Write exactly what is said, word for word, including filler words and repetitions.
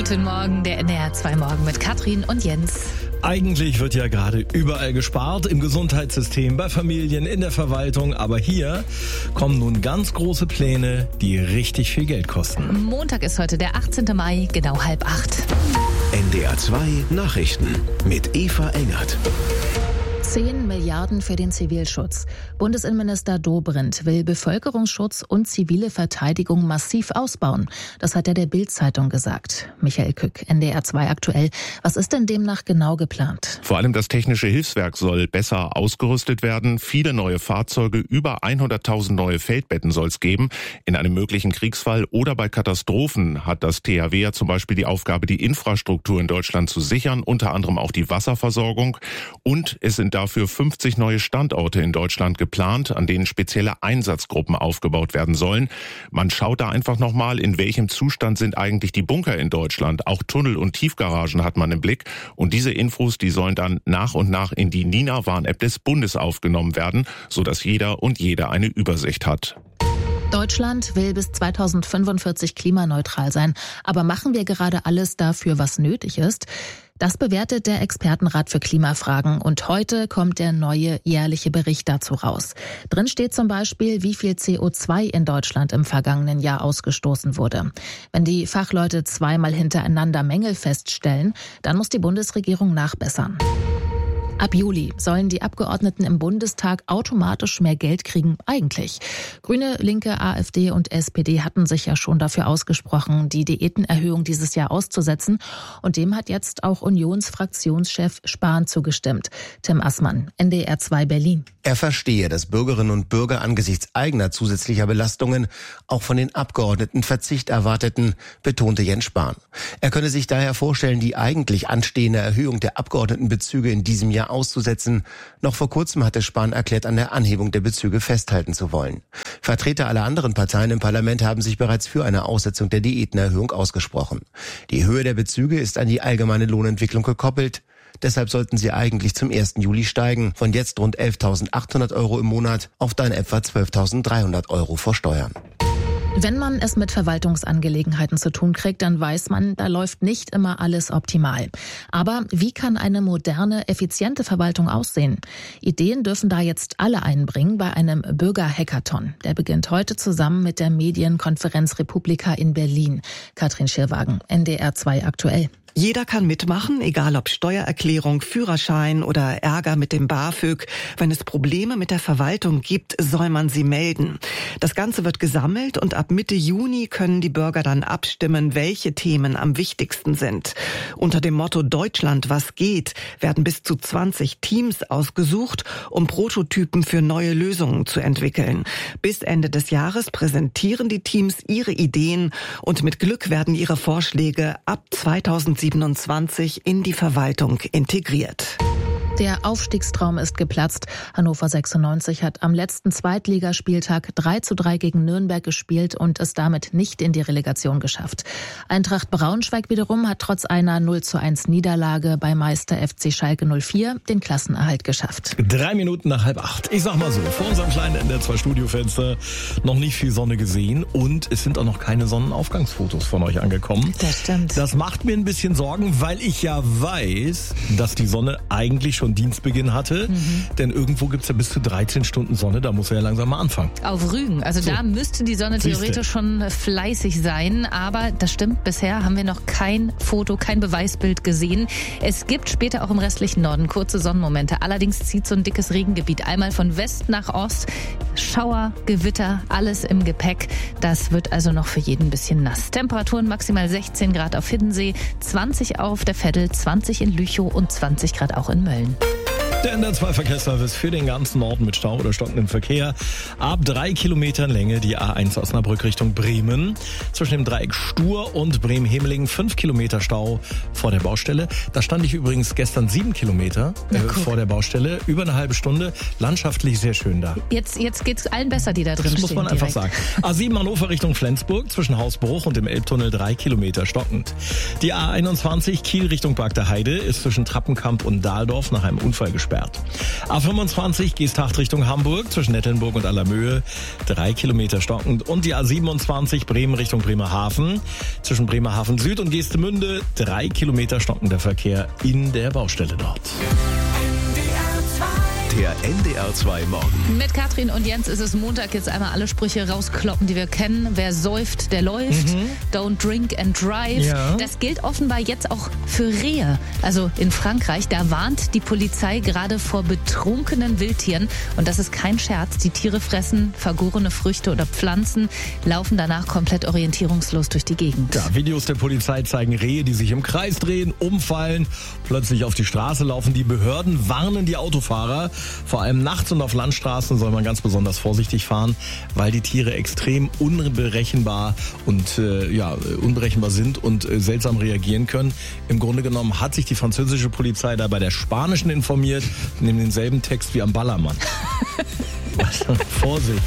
Guten Morgen, der N D R zwei Morgen mit Katrin und Jens. Eigentlich wird ja gerade überall gespart, im Gesundheitssystem, bei Familien, in der Verwaltung. Aber hier kommen nun ganz große Pläne, die richtig viel Geld kosten. Montag ist heute der achtzehnten Mai, genau halb acht. N D R zwei Nachrichten mit Eva Engert. zehn Milliarden für den Zivilschutz. Bundesinnenminister Dobrindt will Bevölkerungsschutz und zivile Verteidigung massiv ausbauen. Das hat er der Bild-Zeitung gesagt. Michael Kück, N D R zwei aktuell. Was ist denn demnach genau geplant? Vor allem das technische Hilfswerk soll besser ausgerüstet werden. Viele neue Fahrzeuge, über hunderttausend neue Feldbetten soll es geben. In einem möglichen Kriegsfall oder bei Katastrophen hat das T H W ja zum Beispiel die Aufgabe, die Infrastruktur in Deutschland zu sichern, unter anderem auch die Wasserversorgung. Und es sind dafür fünfzig neue Standorte in Deutschland geplant, an denen spezielle Einsatzgruppen aufgebaut werden sollen. Man schaut da einfach nochmal, in welchem Zustand sind eigentlich die Bunker in Deutschland. Auch Tunnel und Tiefgaragen hat man im Blick. Und diese Infos, die sollen dann nach und nach in die Nina-Warn-App des Bundes aufgenommen werden, sodass jeder und jede eine Übersicht hat. Deutschland will bis zweitausendfünfundvierzig klimaneutral sein. Aber machen wir gerade alles dafür, was nötig ist? Das bewertet der Expertenrat für Klimafragen und heute kommt der neue jährliche Bericht dazu raus. Drin steht zum Beispiel, wie viel C O zwei in Deutschland im vergangenen Jahr ausgestoßen wurde. Wenn die Fachleute zweimal hintereinander Mängel feststellen, dann muss die Bundesregierung nachbessern. Ab Juli sollen die Abgeordneten im Bundestag automatisch mehr Geld kriegen, eigentlich. Grüne, Linke, AfD und S P D hatten sich ja schon dafür ausgesprochen, die Diätenerhöhung dieses Jahr auszusetzen. Und dem hat jetzt auch Unionsfraktionschef Spahn zugestimmt. Tim Assmann, N D R zwei Berlin. Er verstehe, dass Bürgerinnen und Bürger angesichts eigener zusätzlicher Belastungen auch von den Abgeordneten Verzicht erwarteten, betonte Jens Spahn. Er könne sich daher vorstellen, die eigentlich anstehende Erhöhung der Abgeordnetenbezüge in diesem Jahr auszusetzen. Noch vor kurzem hatte Spahn erklärt, an der Anhebung der Bezüge festhalten zu wollen. Vertreter aller anderen Parteien im Parlament haben sich bereits für eine Aussetzung der Diätenerhöhung ausgesprochen. Die Höhe der Bezüge ist an die allgemeine Lohnentwicklung gekoppelt. Deshalb sollten sie eigentlich zum ersten Juli steigen, von jetzt rund elftausendachthundert Euro im Monat auf dann etwa zwölftausenddreihundert Euro vor Steuern. Wenn man es mit Verwaltungsangelegenheiten zu tun kriegt, dann weiß man, da läuft nicht immer alles optimal. Aber wie kann eine moderne, effiziente Verwaltung aussehen? Ideen dürfen da jetzt alle einbringen bei einem Bürger-Hackathon. Der beginnt heute zusammen mit der Medienkonferenz Republika in Berlin. Katrin Schirwagen, N D R zwei aktuell. Jeder kann mitmachen, egal ob Steuererklärung, Führerschein oder Ärger mit dem BAföG. Wenn es Probleme mit der Verwaltung gibt, soll man sie melden. Das Ganze wird gesammelt und ab Mitte Juni können die Bürger dann abstimmen, welche Themen am wichtigsten sind. Unter dem Motto Deutschland, was geht, werden bis zu zwanzig Teams ausgesucht, um Prototypen für neue Lösungen zu entwickeln. Bis Ende des Jahres präsentieren die Teams ihre Ideen und mit Glück werden ihre Vorschläge ab zweitausendsiebenundzwanzig in die Verwaltung integriert. Der Aufstiegstraum ist geplatzt. Hannover sechsundneunzig hat am letzten Zweitligaspieltag drei zu drei gegen Nürnberg gespielt und es damit nicht in die Relegation geschafft. Eintracht Braunschweig wiederum hat trotz einer null zu eins Niederlage bei Meister F C Schalke null vier den Klassenerhalt geschafft. Drei Minuten nach halb acht. Ich sag mal so, vor unserem kleinen N D R zwei Studiofenster noch nicht viel Sonne gesehen und es sind auch noch keine Sonnenaufgangsfotos von euch angekommen. Das stimmt. Das macht mir ein bisschen Sorgen, weil ich ja weiß, dass die Sonne eigentlich schon Dienstbeginn hatte, mhm. denn irgendwo gibt's ja bis zu dreizehn Stunden Sonne, da muss er ja langsam mal anfangen. Auf Rügen, also so. Da müsste die Sonne Siehste. theoretisch schon fleißig sein, aber das stimmt, bisher haben wir noch kein Foto, kein Beweisbild gesehen. Es gibt später auch im restlichen Norden kurze Sonnenmomente, allerdings zieht so ein dickes Regengebiet einmal von West nach Ost, Schauer, Gewitter, alles im Gepäck, das wird also noch für jeden ein bisschen nass. Temperaturen maximal sechzehn Grad auf Hiddensee, zwanzig auf der Veddel, zwanzig in Lüchow und zwanzig Grad auch in Mölln. Der N D R zwei Verkehrsservice für den ganzen Norden mit Stau oder stockendem Verkehr. Ab drei Kilometern Länge die A eins Osnabrück Richtung Bremen. Zwischen dem Dreieck Stur und Bremen-Hemeling fünf Kilometer Stau vor der Baustelle. Da stand ich übrigens gestern sieben Kilometer äh, vor der Baustelle. Über eine halbe Stunde. Landschaftlich sehr schön da. Jetzt, jetzt geht's allen besser, die da drin stehen. Das muss man einfach sagen. A sieben Hannover Richtung Flensburg. Zwischen Hausbruch und dem Elbtunnel drei Kilometer stockend. Die A einundzwanzig Kiel Richtung Park der Heide ist zwischen Trappenkamp und Dahldorf nach einem Unfall gesperrt. gesperrt. A fünfundzwanzig Geesthacht Richtung Hamburg zwischen Nettelnburg und Allermöhe, drei Kilometer stockend. Und die A siebenundzwanzig Bremen Richtung Bremerhaven zwischen Bremerhaven Süd und Geestemünde, drei Kilometer stockender Verkehr in der Baustelle dort. Der N D R zwei Morgen. Mit Katrin und Jens ist es Montag. Jetzt einmal alle Sprüche rauskloppen, die wir kennen. Wer säuft, der läuft. Mhm. Don't drink and drive. Ja. Das gilt offenbar jetzt auch für Rehe. Also in Frankreich, da warnt die Polizei gerade vor betrunkenen Wildtieren. Und das ist kein Scherz. Die Tiere fressen vergorene Früchte oder Pflanzen, laufen danach komplett orientierungslos durch die Gegend. Ja, Videos der Polizei zeigen Rehe, die sich im Kreis drehen, umfallen, plötzlich auf die Straße laufen. Die Behörden warnen die Autofahrer. Vor allem nachts und auf Landstraßen soll man ganz besonders vorsichtig fahren, weil die Tiere extrem unberechenbar und äh, ja unberechenbar sind und äh, seltsam reagieren können. Im Grunde genommen hat sich die französische Polizei da bei der spanischen informiert, nehmen denselben Text wie am Ballermann. Vorsicht.